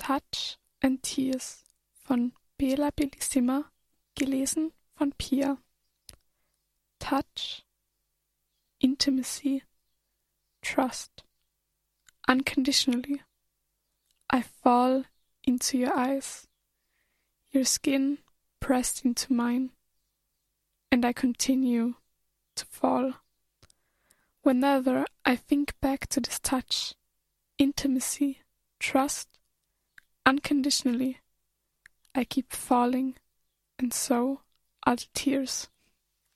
Touch and Tears von Bela Bellissima, gelesen von Pia. Touch, intimacy, trust. Unconditionally, I fall into your eyes, your skin pressed into mine, and I continue to fall. Whenever I think back to this touch, intimacy, trust, unconditionally, I keep falling, and so are the tears.